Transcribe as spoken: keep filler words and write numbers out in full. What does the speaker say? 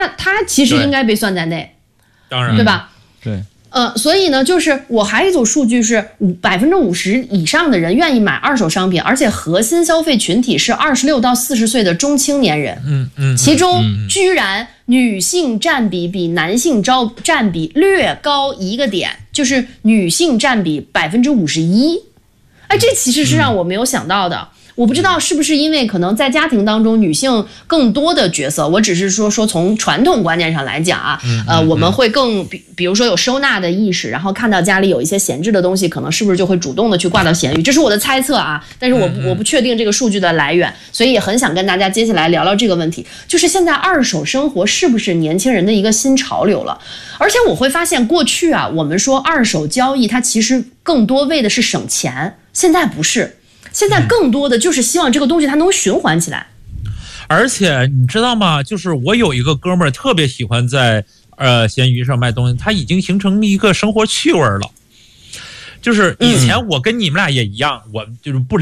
那它其实应该被算在内， 当然， 对吧？ 对。 呃，所以呢，就是我还有一组数据是五百分之五十以上的人愿意买二手商品，而且核心消费群体是二十六到四十岁的中青年人。 嗯嗯， 其中居然女性占比比男性招占比略高一个点，就是女性占比百分之五十一。哎，这其实是让我没有想到的。我不知道是不是因为可能在家庭当中女性更多的角色，我只是说说从传统观念上来讲啊，呃，我们会更比比如说有收纳的意识，然后看到家里有一些闲置的东西，可能是不是就会主动的去挂到闲鱼，这是我的猜测啊，但是我不我不确定这个数据的来源，所以也很想跟大家接下来聊聊这个问题，就是现在二手生活是不是年轻人的一个新潮流了？而且我会发现过去啊，我们说二手交易它其实更多为的是省钱，现在不是。现在更多的就是希望这个东西它能循环起来， 而且你知道吗？就是我有一个哥们儿特别喜欢在呃闲鱼上卖东西，他已经形成了一个生活趣味了。就是以前我跟你们俩也一样，我就是不